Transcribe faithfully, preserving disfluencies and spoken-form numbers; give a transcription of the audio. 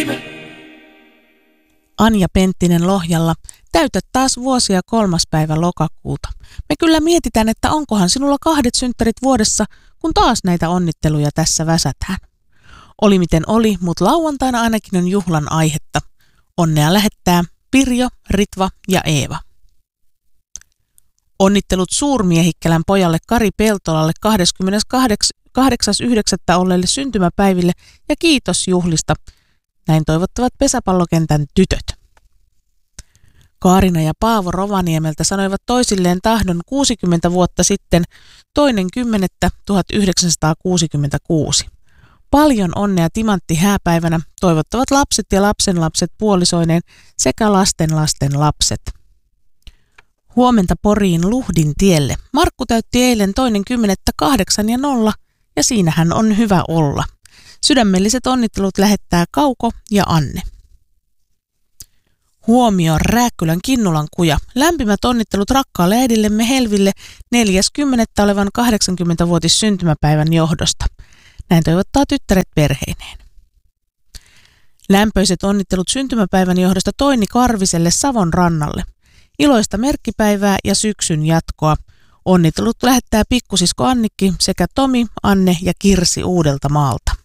Anja Penttinen Lohjalla. Täytät taas vuosia kolmas päivä lokakuuta. Me kyllä mietitään, että onkohan sinulla kahdet synttärit vuodessa, kun taas näitä onnitteluja tässä väsätään. Oli miten oli, mutta lauantaina ainakin on juhlan aihetta. Onnea lähettää Pirjo, Ritva ja Eeva. Onnittelut Suurmiehikkälän pojalle Kari Peltolalle kahdeskymmeneskahdeksas yhdeksättä olleille syntymäpäiville ja kiitos juhlista. Näin toivottavat pesäpallokentän tytöt. Kaarina ja Paavo Rovaniemeltä sanoivat toisilleen tahdon kuusikymmentä vuotta sitten toinen kymmenettä tuhatyhdeksänsataakuusikymmentäkuusi. Paljon onnea Timantti hääpäivänä toivottavat lapset ja lapsenlapset puolisoineen sekä lasten lasten lapset. Huomenta Poriin Luhdin tielle. Markku täytti eilen toinen kymmenettä kahdeksan ja nolla ja siinähän on hyvä olla. Sydämelliset onnittelut lähettää Kauko ja Anne. Huomio Rääkkylän Kinnulan kuja. Lämpimät onnittelut rakkaalle äidillemme Helville neljäs kymmenettä olevan kahdeksankymmentävuotis syntymäpäivän johdosta. Näin toivottaa tyttäret perheineen. Lämpöiset onnittelut syntymäpäivän johdosta Toini Karviselle Savon rannalle. Iloista merkkipäivää ja syksyn jatkoa. Onnittelut lähettää pikkusisko Annikki sekä Tomi, Anne ja Kirsi Uudelta maalta.